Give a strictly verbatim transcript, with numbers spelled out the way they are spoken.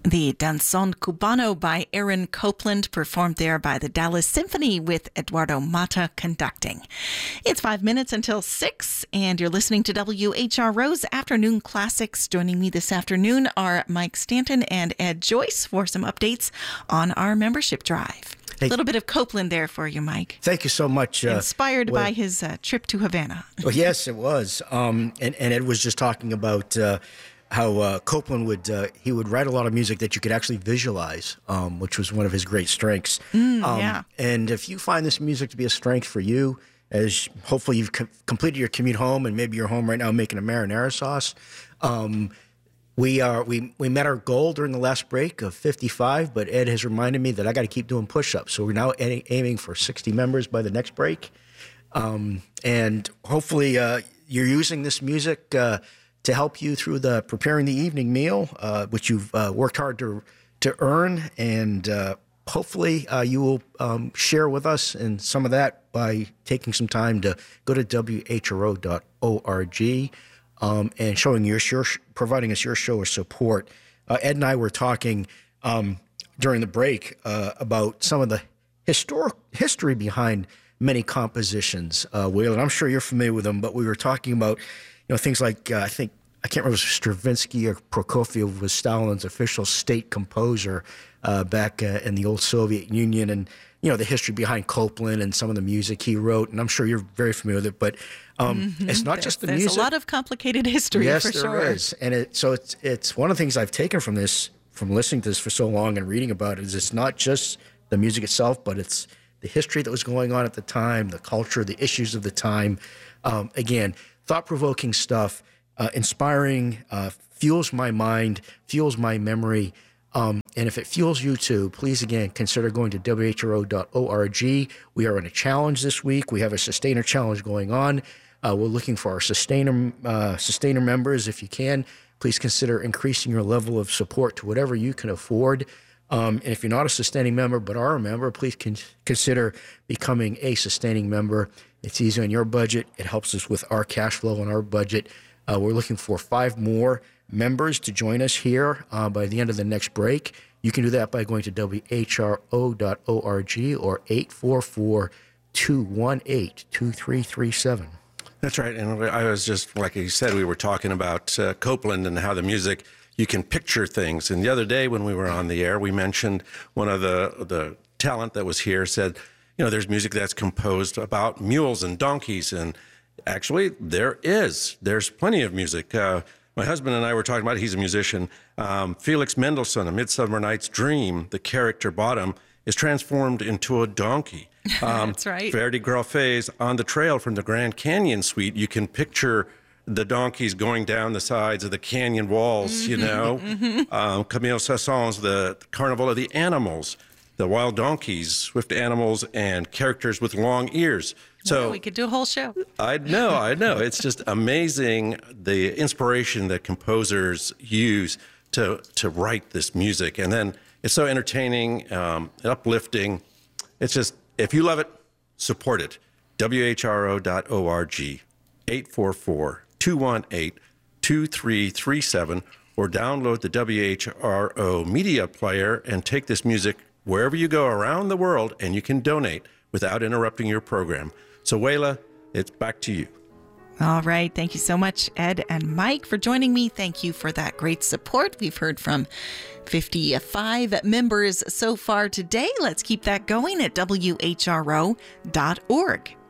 The Danzón Cubano by Aaron Copland, performed there by the Dallas Symphony with Eduardo Mata conducting. It's five minutes until six, and you're listening to W H R O's Afternoon Classics. Joining me this afternoon are Mike Stanton and Ed Joyce for some updates on our membership drive. A little bit of Copland there for you, Mike. Thank you so much. Uh, Inspired well, by his uh, trip to Havana. Well, yes, it was. Um, and, and Ed was just talking about uh, how uh, Copland would uh, he would write a lot of music that you could actually visualize, um, which was one of his great strengths. Mm, um, yeah. And if you find this music to be a strength for you, as hopefully you've co- completed your commute home, and maybe you're home right now making a marinara sauce. Um, We are we we met our goal during the last break of fifty-five, but Ed has reminded me that I got to keep doing push-ups. So we're now a- aiming for sixty members by the next break, um, and hopefully uh, you're using this music uh, to help you through the preparing the evening meal, uh, which you've uh, worked hard to to earn, and uh, hopefully uh, you will um, share with us in some of that by taking some time to go to W H R O dot org. Um, and showing your, your providing us your show of support. Uh, Ed and I were talking um, during the break uh, about some of the historic history behind many compositions. Uh, Will, and I'm sure you're familiar with them, but we were talking about you know things like uh, I think I can't remember if it was Stravinsky or Prokofiev was Stalin's official state composer uh, back uh, in the old Soviet Union, and you know the history behind Copland and some of the music he wrote. And I'm sure you're very familiar with it, but. Um, mm-hmm. It's not there's, just the there's music. There's a lot of complicated history, yes, for sure. Yes, there is. And it, so it's it's one of the things I've taken from this, from listening to this for so long and reading about it, is it's not just the music itself, but it's the history that was going on at the time, the culture, the issues of the time. Um, again, thought-provoking stuff, uh, inspiring, uh, fuels my mind, fuels my memory. Um, and if it fuels you too, please, again, consider going to W H R O dot org. We are in a challenge this week. We have a Sustainer Challenge going on. Uh, we're looking for our Sustainer, uh, Sustainer members. If you can, please consider increasing your level of support to whatever you can afford. Um, and if you're not a Sustaining member but are a member, please con- consider becoming a Sustaining member. It's easy on your budget. It helps us with our cash flow and our budget. Uh, we're looking for five more members to join us here uh, by the end of the next break. You can do that by going to W H R O dot org or eight four four, two one eight, two three three seven. That's right. And I was just, like you said, we were talking about uh, Copland and how the music, you can picture things. And the other day when we were on the air, we mentioned one of the, the talent that was here said, you know, there's music that's composed about mules and donkeys. And actually, there is. There's plenty of music. Uh, my husband and I were talking about, he's a musician, um, Felix Mendelssohn, A Midsummer Night's Dream, the character Bottom, is transformed into a donkey. Um, That's right. Verdi Grauffe's On the Trail from the Grand Canyon Suite. You can picture the donkeys going down the sides of the canyon walls, mm-hmm, you know. Mm-hmm. Um, Camille Saint-Saëns, the Carnival of the Animals, the wild donkeys, swift animals, and characters with long ears. So yeah, we could do a whole show. I know, I know. It's just amazing the inspiration that composers use to to write this music. And then it's so entertaining, um, uplifting. It's just, if you love it, support it. W H R O dot org, eight four four, two one eight, two three three seven, or download the W H R O media player and take this music wherever you go around the world, and you can donate without interrupting your program. So, Wayla, it's back to you. All right. Thank you so much, Ed and Mike, for joining me. Thank you for that great support. We've heard from fifty-five members so far today. Let's keep that going at W H R O dot org.